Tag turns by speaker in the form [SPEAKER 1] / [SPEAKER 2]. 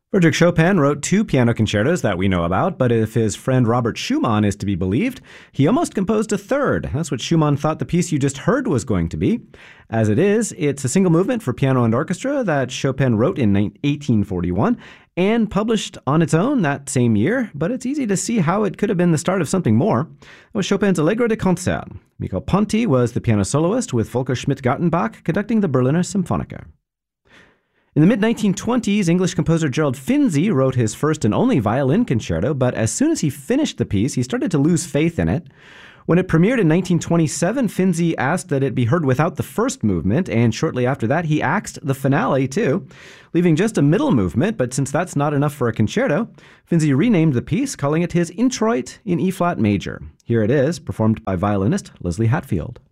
[SPEAKER 1] Frédéric Chopin wrote two piano concertos that we know about, but if his friend Robert Schumann is to be believed, he almost composed a third. That's what Schumann thought the piece you just heard was going to be. As it is, it's a single movement for piano and orchestra that Chopin wrote in 1841 and published on its own that same year, but it's easy to see how it could have been the start of something more. It was Chopin's Allegro de Concert. Michael Ponti was the piano soloist, with Volker Schmidt-Gartenbach conducting the Berliner Symphonica. In the mid-1920s, English composer Gerald Finzi wrote his first and only violin concerto, but as soon as he finished the piece, he started to lose faith in it. When it premiered in 1927, Finzi asked that it be heard without the first movement, and shortly after that, he axed the finale too, leaving just a middle movement, but since that's not enough for a concerto, Finzi renamed the piece, calling it his Introit in E-flat major. Here it is, performed by violinist Leslie Hatfield.